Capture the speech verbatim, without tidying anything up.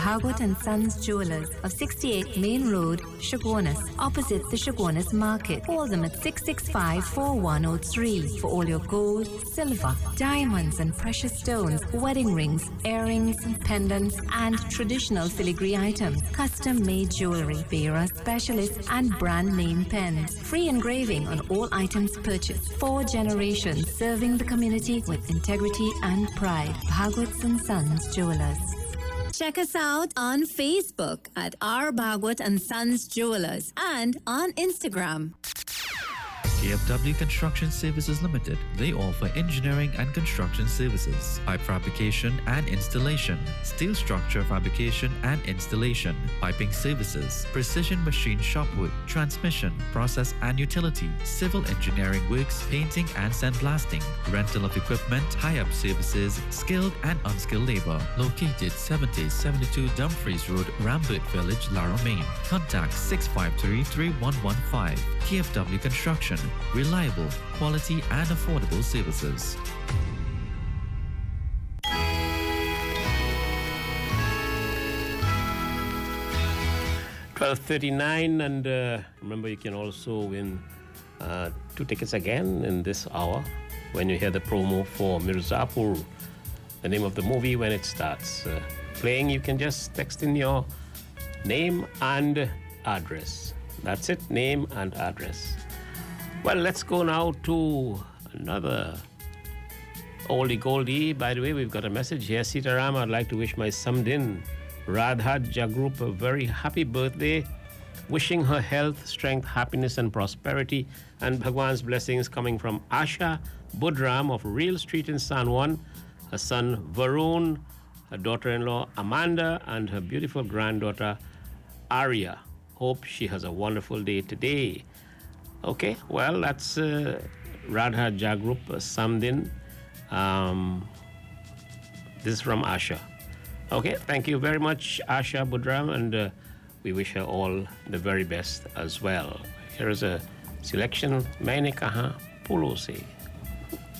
Bhagwat and Sons Jewelers of sixty-eight Main Road, Shagwanas, opposite the Shagwanas Market. Call them at six six five, four one zero three for all your gold, silver, diamonds and precious stones, wedding rings, earrings, pendants and traditional filigree items, custom-made jewelry, Bearer specialists and brand name pens. Free engraving on all items purchased. Four generations serving the community with integrity and pride. Bhagwat and Sons Jewelers. Check us out on Facebook at R. Bhagwat and Sons Jewelers and on Instagram. K F W Construction Services Limited. They offer engineering and construction services, pipe fabrication and installation, steel structure fabrication and installation, piping services, precision machine shop work, transmission, process and utility, civil engineering works, painting and sandblasting, rental of equipment, high-up services, skilled and unskilled labor. Located seventy seventy-two Dumfries Road, Rambert Village, Lara, Maine. Contact six five three, three one one five. K F W Construction. Reliable, quality and affordable services. twelve thirty-nine, and uh, remember you can also win uh, two tickets again in this hour when you hear the promo for Mirzapur, the name of the movie when it starts uh, playing. You can just text in your name and address. That's it, name and address. Well, let's go now to another oldie goldie. By the way, we've got a message here. Sitaram, I'd like to wish my Samdin Radha Jagrup a very happy birthday. Wishing her health, strength, happiness and prosperity and Bhagwan's blessings coming from Asha Budram of Real Street in San Juan, her son Varun, her daughter-in-law Amanda and her beautiful granddaughter Arya. Hope she has a wonderful day today. Okay, well, that's uh, Radha Jagrup uh, Samdin. Um, this is from Asha. Okay, thank you very much, Asha Budram, and uh, we wish her all the very best as well. Here is a selection, Maine Kaha Pulo Se.